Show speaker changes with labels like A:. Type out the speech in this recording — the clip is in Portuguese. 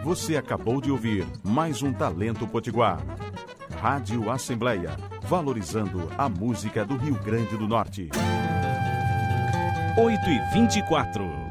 A: Você acabou de ouvir mais um Talento Potiguar. Rádio Assembleia, valorizando a música do Rio Grande do Norte.
B: 8h24.